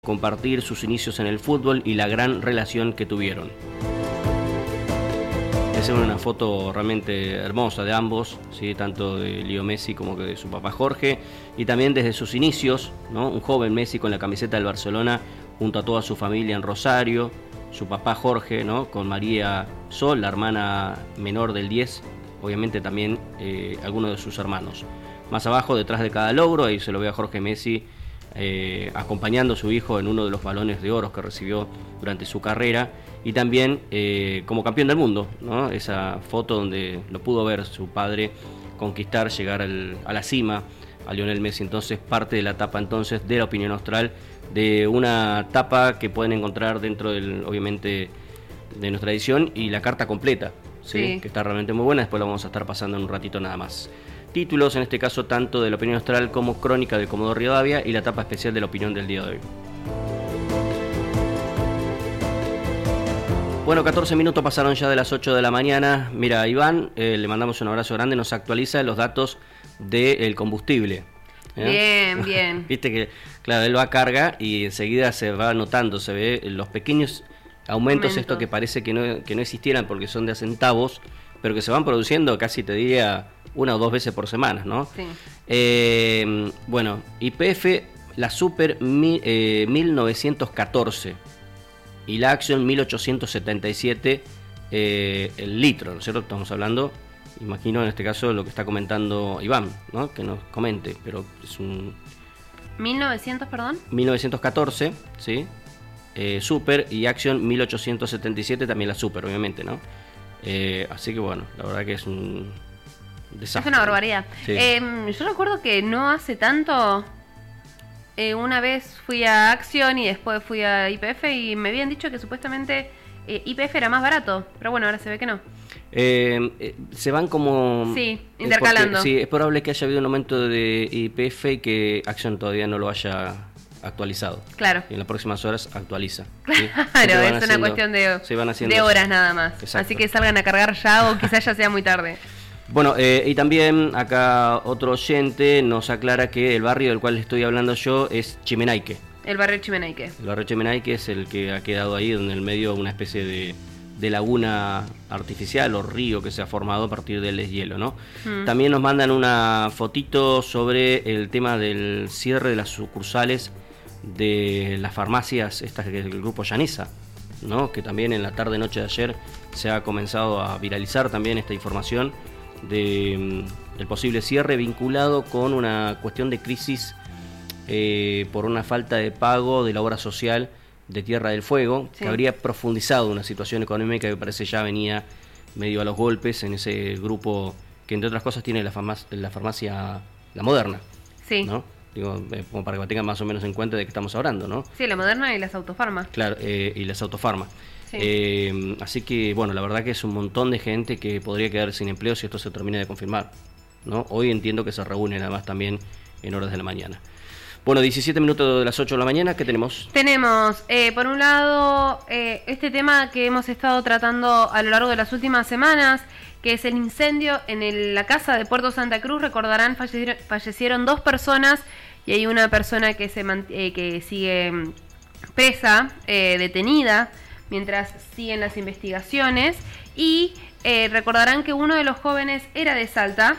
compartir sus inicios en el fútbol y la gran relación que tuvieron. Es una foto realmente hermosa de ambos, ¿sí? Tanto de Leo Messi como de su papá Jorge, y también desde sus inicios, ¿no? Un joven Messi con la camiseta del Barcelona junto a toda su familia en Rosario, su papá Jorge, ¿no? Con María Sol, la hermana menor del 10, obviamente también algunos de sus hermanos. Más abajo, detrás de cada logro, ahí se lo ve a Jorge Messi acompañando a su hijo en uno de los balones de oro que recibió durante su carrera, y también como campeón del mundo, ¿no? Esa foto donde lo pudo ver su padre conquistar, llegar a la cima, a Lionel Messi. Entonces, parte de la tapa entonces de la Opinión Austral, de una tapa que pueden encontrar dentro del, obviamente, de nuestra edición, y la carta completa, ¿sí? Que está realmente muy buena. Después la vamos a estar pasando en un ratito nada más. Títulos, en este caso, tanto de la Opinión Austral como Crónica del Comodoro Rivadavia, y la tapa especial de la opinión del día de hoy. Bueno, 14 minutos pasaron ya de las 8 de la mañana. Mira, Iván, le mandamos un abrazo grande, nos actualiza los datos del combustible. Bien, bien. Viste que, claro, él va a carga y enseguida se va notando, se ve los pequeños aumentos, esto que parece que no existieran porque son de a centavos, pero que se van produciendo casi, te diría, una o dos veces por semana, ¿no? Sí. Bueno, YPF, la Super 1914 y la Action 1877 el litro, ¿no es cierto? Estamos hablando, imagino en este caso lo que está comentando Iván, ¿no? Que nos comente, pero es un... 1900, perdón. 1914, ¿sí? Super, y Action 1877 también la Super, obviamente, ¿no? Así que bueno, la verdad que es un desastre. Es una barbaridad. Sí. Yo recuerdo que no hace tanto, una vez fui a Action y después fui a YPF y me habían dicho que supuestamente YPF era más barato, pero bueno, ahora se ve que no. Se van como... Sí, intercalando. Sí, es probable que haya habido un aumento de YPF y que Action todavía no lo haya actualizado. Claro. Y en las próximas horas actualiza. ¿Sí? Claro, es una cuestión de horas nada más. Exacto. Así que salgan a cargar ya o quizás ya sea muy tarde. Bueno, y también acá otro oyente nos aclara que el barrio del cual estoy hablando yo es Chimenaique. El barrio Chimenaique. El barrio Chimenaique es el que ha quedado ahí en el medio, una especie de laguna artificial o río que se ha formado a partir del deshielo, ¿no? También nos mandan una fotito sobre el tema del cierre de las sucursales de las farmacias, estas del grupo Llanesa, ¿no? Que también en la tarde-noche de ayer se ha comenzado a viralizar también esta información del posible cierre vinculado con una cuestión de crisis por una falta de pago de la obra social de Tierra del Fuego, sí, que habría profundizado una situación económica que parece ya venía medio a los golpes en ese grupo que, entre otras cosas, tiene la farmacia La Moderna, sí, ¿no? Digo, como para que tengan más o menos en cuenta de qué estamos hablando, ¿no? Sí, La Moderna y las autofarmas. Claro, y las autofarmas. Sí. Así que, bueno, la verdad que es un montón de gente que podría quedar sin empleo si esto se termina de confirmar, ¿no? Hoy entiendo que se reúnen además también en horas de la mañana. Bueno, 17 minutos de las 8 de la mañana, ¿qué tenemos? Tenemos, por un lado, este tema que hemos estado tratando a lo largo de las últimas semanas, que es el incendio en la casa de Puerto Santa Cruz. Recordarán, fallecieron 2 personas y hay una persona que que sigue presa, detenida, mientras siguen las investigaciones. Y recordarán que uno de los jóvenes era de Salta,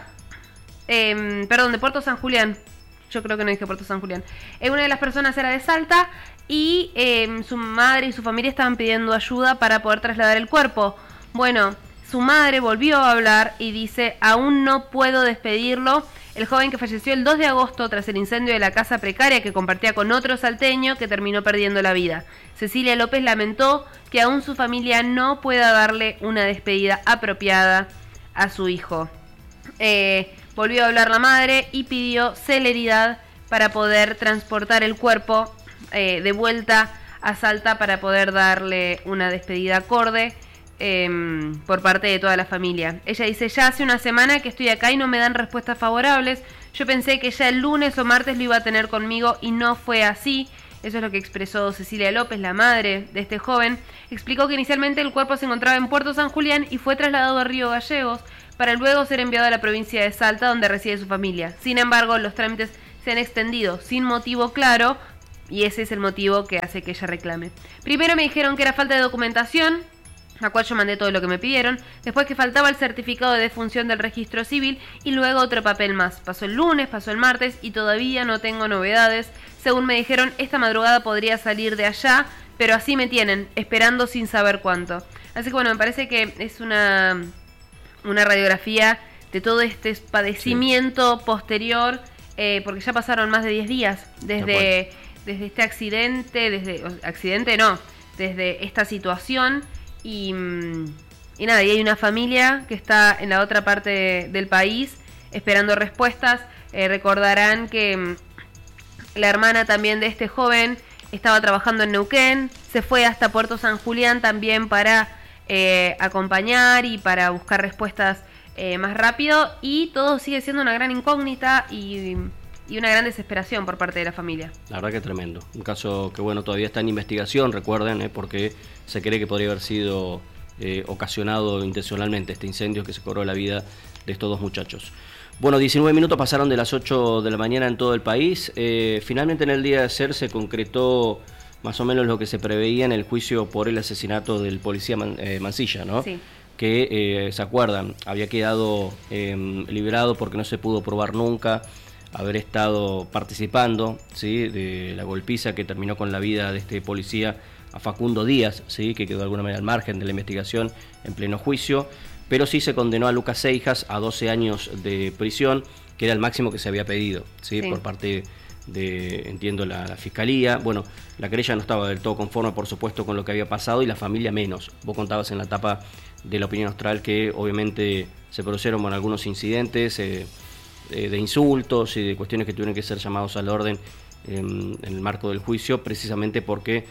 de Puerto San Julián. Yo creo que no dije Puerto San Julián. Una de las personas era de Salta y su madre y su familia estaban pidiendo ayuda para poder trasladar el cuerpo. Bueno, su madre volvió a hablar y dice: aún no puedo despedirlo. El joven que falleció el 2 de agosto tras el incendio de la casa precaria que compartía con otro salteño que terminó perdiendo la vida. Cecilia López lamentó que aún su familia no pueda darle una despedida apropiada a su hijo. Volvió a hablar la madre y pidió celeridad para poder transportar el cuerpo de vuelta a Salta para poder darle una despedida acorde por parte de toda la familia. Ella dice: ya hace una semana que estoy acá y no me dan respuestas favorables. Yo pensé que ya el lunes o martes lo iba a tener conmigo y no fue así. Eso es lo que expresó Cecilia López, la madre de este joven. Explicó que inicialmente el cuerpo se encontraba en Puerto San Julián y fue trasladado a Río Gallegos para luego ser enviado a la provincia de Salta, donde reside su familia. Sin embargo, los trámites se han extendido sin motivo claro ese es el motivo que hace que ella reclame. Primero me dijeron que era falta de documentación, a cual yo mandé todo lo que me pidieron, después que faltaba el certificado de defunción del registro civil y luego otro papel más. Pasó el lunes, pasó el martes y todavía no tengo novedades. Según me dijeron, esta madrugada podría salir de allá, pero así me tienen, esperando sin saber cuánto. Así que bueno, me parece que es una radiografía de todo este padecimiento posterior, porque ya pasaron más de 10 días desde este accidente, desde esta situación. Y nada, y hay una familia que está en la otra parte del país esperando respuestas. Recordarán que la hermana también de este joven estaba trabajando en Neuquén, se fue hasta Puerto San Julián también para acompañar y para buscar respuestas más rápido, y todo sigue siendo una gran incógnita y una gran desesperación por parte de la familia. La verdad que tremendo. Un caso que bueno, todavía está en investigación, recuerden, porque se cree que podría haber sido ocasionado intencionalmente este incendio que se cobró la vida de estos dos muchachos. Bueno, 19 minutos pasaron de las 8 de la mañana en todo el país. Finalmente en el día de ayer se concretó más o menos lo que se preveía en el juicio por el asesinato del policía Mansilla, ¿no? Sí. Que, ¿se acuerdan? Había quedado liberado porque no se pudo probar nunca haber estado participando, ¿sí?, de la golpiza que terminó con la vida de este policía a Facundo Díaz, ¿sí?, que quedó de alguna manera al margen de la investigación en pleno juicio, pero sí se condenó a Lucas Seijas a 12 años de prisión, que era el máximo que se había pedido, ¿sí? Por parte de, entiendo, la Fiscalía. Bueno, la querella no estaba del todo conforme, por supuesto, con lo que había pasado, y la familia menos. Vos contabas en la etapa de la opinión austral que obviamente se produjeron algunos incidentes de insultos y de cuestiones que tuvieron que ser llamados al orden en el marco del juicio, precisamente porque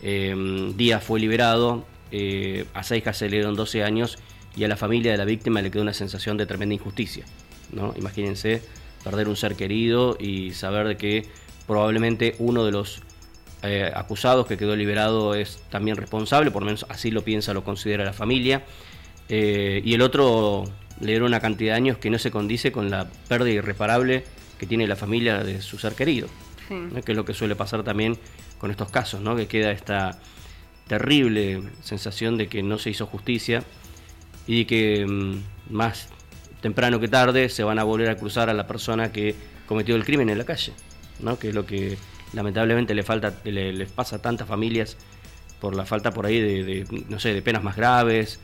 Díaz fue liberado, a Seijas se le dieron 12 años y a la familia de la víctima le quedó una sensación de tremenda injusticia, ¿no? Imagínense perder un ser querido y saber de que probablemente uno de los acusados que quedó liberado es también responsable, por lo menos así lo piensa, lo considera la familia, y el otro le dieron una cantidad de años que no se condice con la pérdida irreparable que tiene la familia de su ser querido, ¿no? Que es lo que suele pasar también con estos casos, ¿no? Que queda esta terrible sensación de que no se hizo justicia y que más temprano que tarde se van a volver a cruzar a la persona que cometió el crimen en la calle, ¿no? Que es lo que lamentablemente les pasa a tantas familias por la falta por ahí de penas más graves,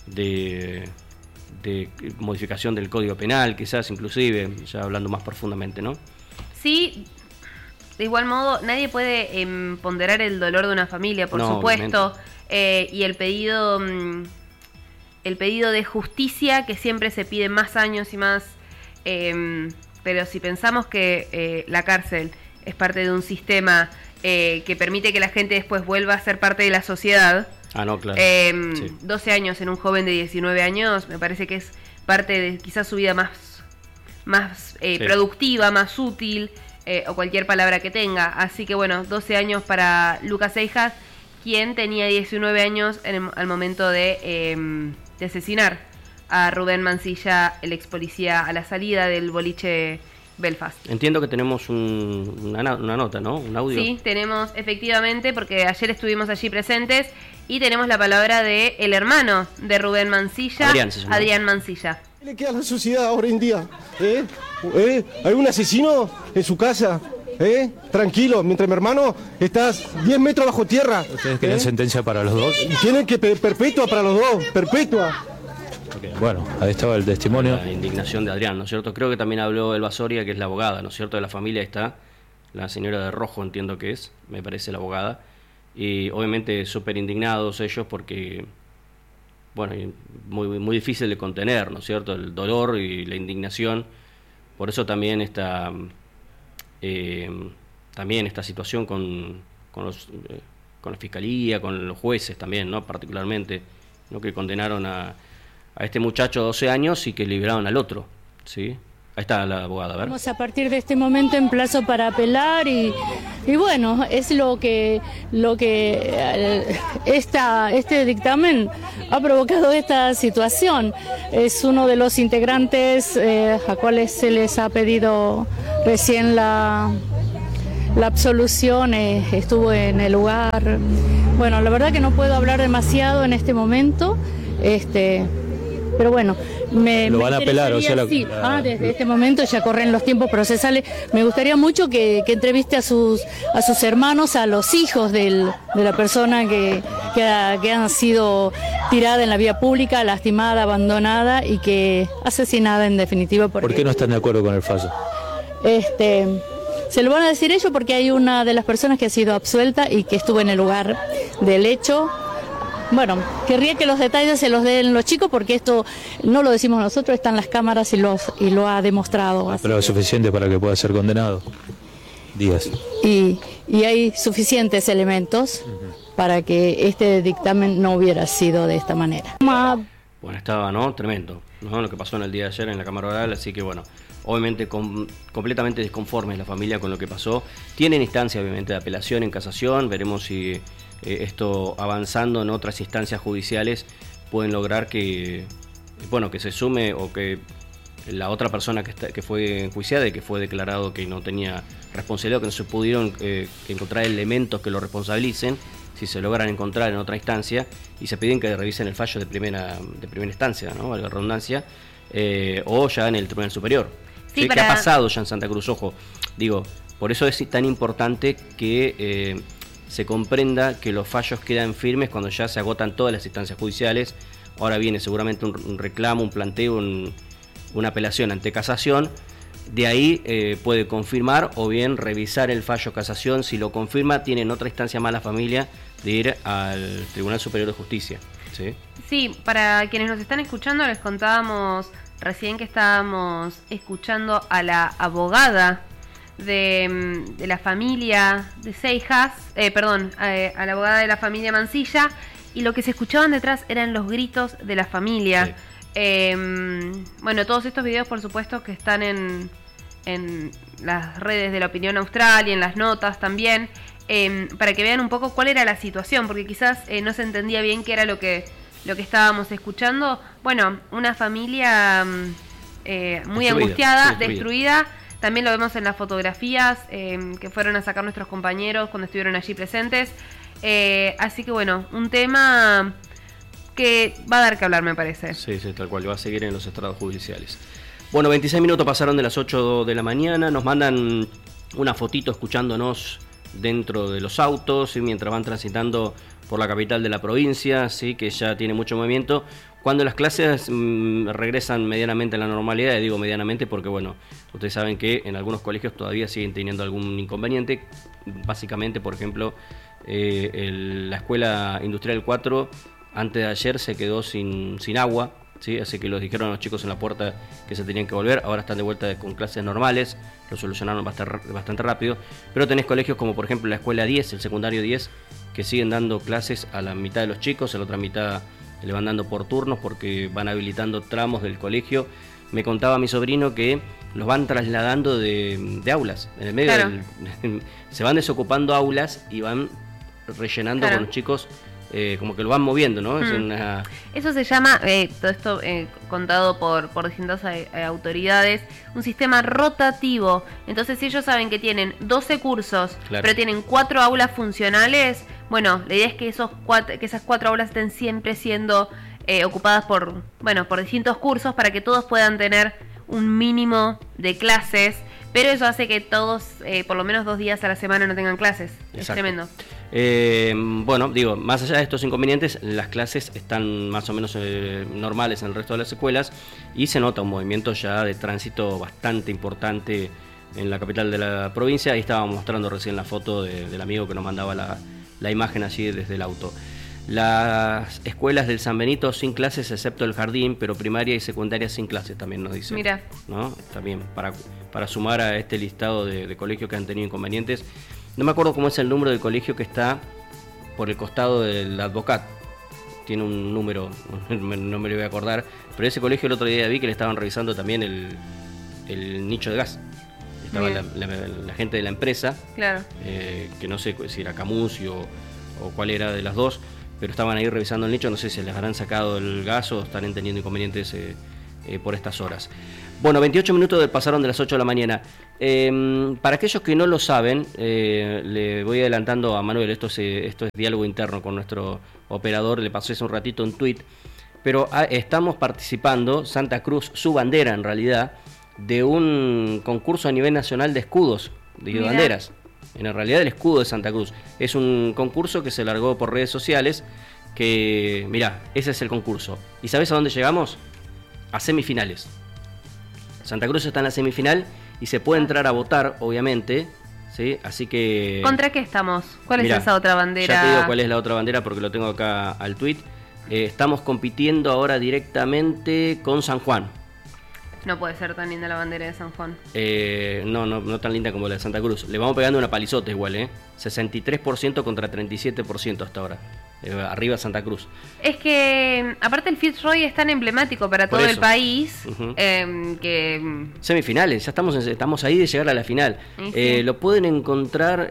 de modificación del Código Penal, quizás inclusive, ya hablando más profundamente, ¿no? Sí, de igual modo, nadie puede ponderar el dolor de una familia, por supuesto, y el pedido de justicia, que siempre se pide más años y más, pero si pensamos que la cárcel es parte de un sistema que permite que la gente después vuelva a ser parte de la sociedad. No, claro. 12 años en un joven de 19 años me parece que es parte de quizás su vida más productiva, más útil, o cualquier palabra que tenga. Así que bueno, 12 años para Lucas Seijas, quien tenía 19 años al momento de asesinar a Rubén Mansilla, el ex policía, a la salida del boliche Belfast. Entiendo que tenemos una nota, ¿no? Un audio. Sí, tenemos efectivamente, porque ayer estuvimos allí presentes, y tenemos la palabra de el hermano de Rubén Mansilla, Adrián Mansilla. ¿Qué le queda a la sociedad ahora en día? ¿Hay un asesino en su casa? Tranquilo, mientras mi hermano está 10 metros bajo tierra. ¿Ustedes quieren sentencia para los dos? Tienen que perpetua para los dos, perpetua. Okay. Bueno, ahí estaba el testimonio. La indignación de Adrián, ¿no es cierto? Creo que también habló Elba Soria, que es la abogada, ¿no es cierto? De la familia está la señora de rojo, entiendo que es, me parece la abogada. Y obviamente súper indignados ellos porque, bueno, muy difícil de contener, ¿no es cierto? El dolor y la indignación. Por eso también esta situación con la fiscalía, con los jueces también, ¿no? Particularmente, ¿no? Que condenaron a este muchacho 12 años y que liberaron al otro, ¿sí? Ahí está la abogada, a ver. Vamos a partir de este momento en plazo para apelar y bueno, es lo que este dictamen ha provocado esta situación. Es uno de los integrantes a cuales se les ha pedido recién la la absolución estuvo en el lugar. Bueno, la verdad que no puedo hablar demasiado en este momento, pero bueno, lo van a apelar, o sea, sí. Desde este momento ya corren los tiempos procesales. Me gustaría mucho que entreviste a sus hermanos, a los hijos de la persona que han sido tirada en la vía pública, lastimada, abandonada y que asesinada en definitiva. ¿Por qué no están de acuerdo con el fallo? Se lo van a decir ellos porque hay una de las personas que ha sido absuelta y que estuvo en el lugar del hecho. Bueno, querría que los detalles se los den los chicos porque esto no lo decimos nosotros, están las cámaras y lo ha demostrado. Pero es suficiente para que pueda ser condenado. Díaz. Y hay suficientes elementos para que este dictamen no hubiera sido de esta manera. Bueno, estaba, ¿no? Tremendo, ¿no? Lo que pasó en el día de ayer en la Cámara Oral, así que bueno, obviamente completamente disconformes la familia con lo que pasó. Tienen instancia, obviamente, de apelación en casación, veremos si esto avanzando en otras instancias judiciales pueden lograr que se sume o que la otra persona que fue enjuiciada y que fue declarado que no tenía responsabilidad, que no se pudieron encontrar elementos que lo responsabilicen, si se logran encontrar en otra instancia, y se piden que revisen el fallo de primera instancia, ¿no? Valga la redundancia, o ya en el Tribunal Superior. Sí, ¿Qué ha pasado ya en Santa Cruz? Ojo, digo, por eso es tan importante que se comprenda que los fallos quedan firmes cuando ya se agotan todas las instancias judiciales. Ahora viene seguramente un reclamo, un planteo, una apelación ante casación. De ahí puede confirmar o bien revisar el fallo casación. Si lo confirma, tiene en otra instancia más la familia de ir al Tribunal Superior de Justicia. Sí, para quienes nos están escuchando, les contábamos recién que estábamos escuchando a la abogada de la familia de Seijas, a la abogada de la familia Mansilla, y lo que se escuchaban detrás eran los gritos de la familia. Sí. Bueno, todos estos videos, por supuesto, que están en las redes de La Opinión Austral y en las notas también, para que vean un poco cuál era la situación, porque quizás no se entendía bien qué era lo que estábamos escuchando. Bueno, una familia muy angustiada, destruida. También lo vemos en las fotografías que fueron a sacar nuestros compañeros cuando estuvieron allí presentes. Así que bueno, un tema que va a dar que hablar, me parece. Sí, tal cual, va a seguir en los estrados judiciales. Bueno, 26 minutos pasaron de las 8 de la mañana. Nos mandan una fotito escuchándonos dentro de los autos, ¿sí? Mientras van transitando por la capital de la provincia, ¿sí? Que ya tiene mucho movimiento. Cuando las clases regresan medianamente a la normalidad, y digo medianamente porque, bueno, ustedes saben que en algunos colegios todavía siguen teniendo algún inconveniente. Básicamente, por ejemplo, la Escuela Industrial 4, antes de ayer se quedó sin agua, ¿sí? Así que los dijeron a los chicos en la puerta que se tenían que volver. Ahora están de vuelta con clases normales, lo solucionaron bastante rápido. Pero tenés colegios como, por ejemplo, la Escuela 10, el secundario 10, que siguen dando clases a la mitad de los chicos, a la otra mitad le van dando por turnos porque van habilitando tramos del colegio. Me contaba mi sobrino que los van trasladando de aulas. En el medio se van desocupando aulas y van rellenando con los chicos, como que lo van moviendo, ¿no? Eso se llama, todo esto contado por distintas autoridades, un sistema rotativo. Entonces, si ellos saben que tienen 12 cursos, pero tienen 4 aulas funcionales, bueno, la idea es que esas 4 aulas estén siempre siendo ocupadas por distintos cursos para que todos puedan tener un mínimo de clases, pero eso hace que todos, por lo menos 2 días a la semana, no tengan clases. Exacto. Es tremendo. Bueno, digo, más allá de estos inconvenientes, las clases están más o menos normales en el resto de las escuelas y se nota un movimiento ya de tránsito bastante importante en la capital de la provincia. Ahí estábamos mostrando recién la foto del amigo que nos mandaba la imagen allí desde el auto. Las escuelas del San Benito sin clases excepto el jardín, pero primaria y secundaria sin clases también nos dice. Mira, ¿no? También para sumar a este listado de colegios que han tenido inconvenientes. No me acuerdo cómo es el número del colegio que está por el costado del Advocat. Tiene un número, no me lo voy a acordar, pero ese colegio el otro día vi que le estaban revisando también el nicho de gas. Estaba la gente de la empresa, claro, que no sé si era Camusi o cuál era de las dos, pero estaban ahí revisando el nicho. No sé si les habrán sacado el gas o estarán teniendo inconvenientes por estas horas. Bueno, 28 minutos pasaron de las 8 de la mañana. Para aquellos que no lo saben, le voy adelantando a Manuel, esto es diálogo interno con nuestro operador, le pasé hace un ratito un tuit, pero estamos participando, Santa Cruz, su bandera en realidad, de un concurso a nivel nacional de escudos, de banderas. En realidad el escudo de Santa Cruz. Es un concurso que se largó por redes sociales, que, mirá, ese es el concurso. ¿Y sabés a dónde llegamos? A semifinales. Santa Cruz está en la semifinal y se puede entrar a votar, obviamente, ¿sí? Así que... ¿Contra qué estamos? ¿Cuál es esa otra bandera? Ya te digo cuál es la otra bandera porque lo tengo acá al tuit. Estamos compitiendo ahora directamente con San Juan. No puede ser tan linda la bandera de San Juan. No tan linda como la de Santa Cruz. Le vamos pegando una palizota igual, 63% contra 37% hasta ahora. Arriba Santa Cruz. Es que, aparte el Fitzroy es tan emblemático para todo el país, que... Semifinales, ya estamos ahí de llegar a la final. Sí. Lo pueden encontrar,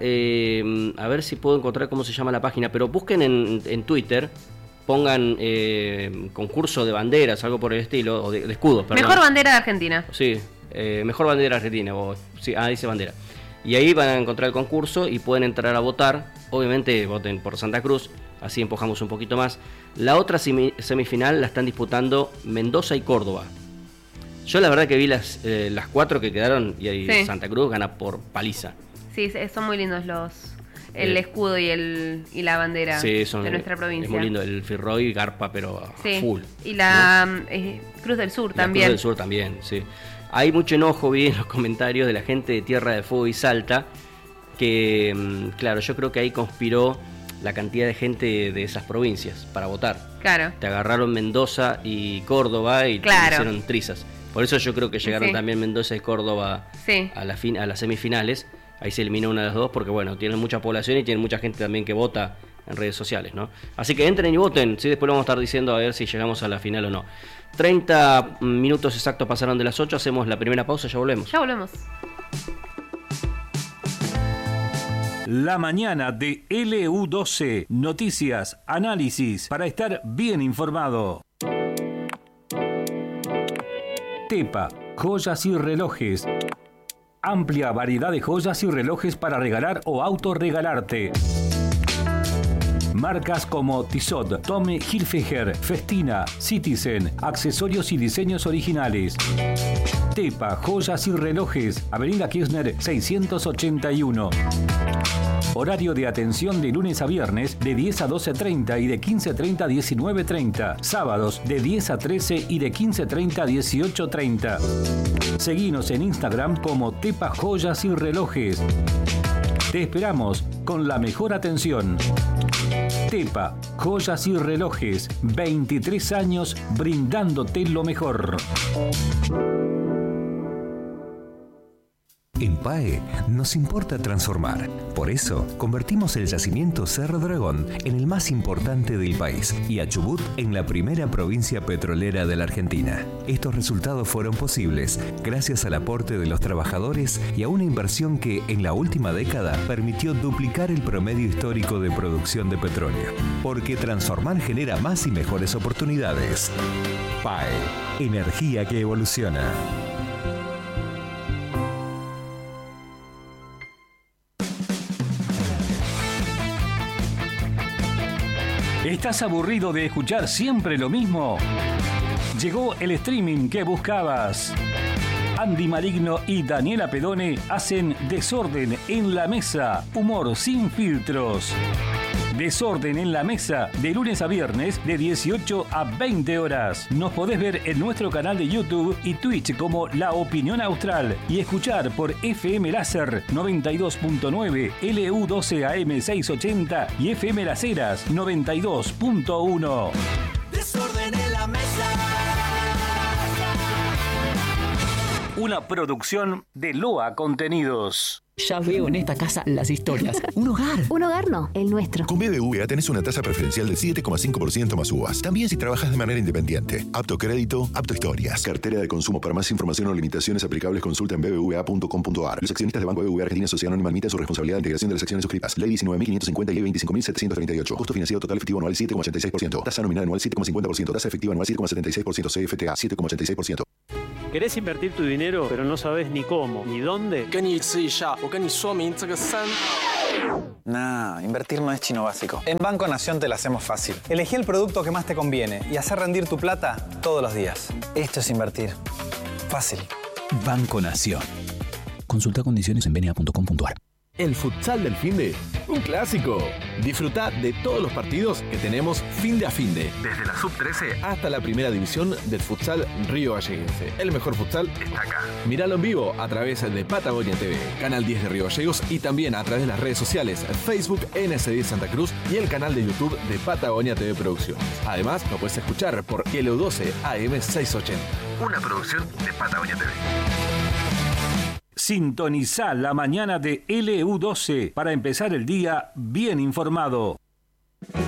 a ver si puedo encontrar cómo se llama la página, pero busquen en Twitter, pongan concurso de banderas, algo por el estilo, o de escudos, perdón. Mejor bandera de Argentina. Sí, mejor bandera argentina, sí, dice bandera. Y ahí van a encontrar el concurso y pueden entrar a votar. Obviamente voten por Santa Cruz, así empujamos un poquito más. La otra semifinal la están disputando Mendoza y Córdoba. Yo la verdad que vi las 4 que quedaron y ahí sí. Santa Cruz gana por paliza. Sí, son muy lindos el escudo y la bandera de nuestra provincia. Es muy lindo, el Fitzroy garpa, pero full. Y la Cruz del Sur también. Cruz del Sur también, sí. Hay mucho enojo, vi en los comentarios de la gente de Tierra de Fuego y Salta, que, claro, yo creo que ahí conspiró la cantidad de gente de esas provincias para votar. Claro. Te agarraron Mendoza y Córdoba y te hicieron trizas. Por eso yo creo que llegaron también Mendoza y Córdoba a las semifinales. Ahí se eliminó una de las dos porque, bueno, tienen mucha población y tienen mucha gente también que vota en redes sociales, ¿no? Así que entren y voten, ¿sí? Después lo vamos a estar diciendo a ver si llegamos a la final o no. 30 minutos exactos pasaron de las 8, hacemos la primera pausa, ya volvemos. Ya volvemos. La mañana de LU12, noticias, análisis, para estar bien informado. Tepa, joyas y relojes. Amplia variedad de joyas y relojes para regalar o autorregalarte. Marcas como Tissot, Tommy Hilfiger, Festina, Citizen, accesorios y diseños originales. Tepa, joyas y relojes, Avenida Kirchner 681. Horario de atención de lunes a viernes de 10 a 12:30 y de 15:30 a 19:30. Sábados de 10 a 13 y de 15:30 a 18:30. Seguinos en Instagram como Tepa Joyas y Relojes. Te esperamos con la mejor atención. Tepa, joyas y relojes, 23 años brindándote lo mejor. En PAE nos importa transformar. Por eso, convertimos el yacimiento Cerro Dragón en el más importante del país y a Chubut en la primera provincia petrolera de la Argentina. Estos resultados fueron posibles gracias al aporte de los trabajadores y a una inversión que, en la última década, permitió duplicar el promedio histórico de producción de petróleo. Porque transformar genera más y mejores oportunidades. PAE, energía que evoluciona. ¿Estás aburrido de escuchar siempre lo mismo? Llegó el streaming que buscabas. Andy Maligno y Daniela Pedone hacen Desorden en la Mesa, humor sin filtros. Desorden en la Mesa, de lunes a viernes, de 18 a 20 horas. Nos podés ver en nuestro canal de YouTube y Twitch como La Opinión Austral y escuchar por FM Láser 92.9, LU12 AM 680 y FM Las Heras 92.1. Desorden en la Mesa. Una producción de Loa Contenidos. Ya veo en esta casa las historias. Un hogar. Un hogar no, el nuestro. Con BBVA tenés una tasa preferencial del 7,5% más uvas. También si trabajas de manera independiente. Apto crédito, apto historias. Cartera de consumo. Para más información o limitaciones aplicables, consulta en bbva.com.ar. Los accionistas de Banco BBVA Argentina Sociedad Anónima admiten su responsabilidad de integración de las acciones suscritas. Ley 19.550 y Ley 25.738. Costo financiero total efectivo anual 7,86%. Tasa nominal anual 7,50%. Tasa efectiva anual 7,76%. CFTA 7,86%. ¿Querés invertir tu dinero pero no sabes ni cómo ni dónde? Nah, invertir no es chino básico. En Banco Nación te la hacemos fácil. Elegí el producto que más te conviene y hacer rendir tu plata todos los días. Esto es invertir. Fácil. Banco Nación. Consulta condiciones en bna.com.ar. El futsal del finde, un clásico. Disfruta de todos los partidos que tenemos finde a finde. Desde la sub-13 hasta la primera división del futsal Río Galleguense. El mejor futsal está acá. Míralo en vivo a través de Patagonia TV, Canal 10 de Río Gallegos y también a través de las redes sociales Facebook NS10 Santa Cruz y el canal de YouTube de Patagonia TV Producciones. Además, lo puedes escuchar por LU12 AM 680. Una producción de Patagonia TV. Sintonizá la mañana de LU12 para empezar el día bien informado.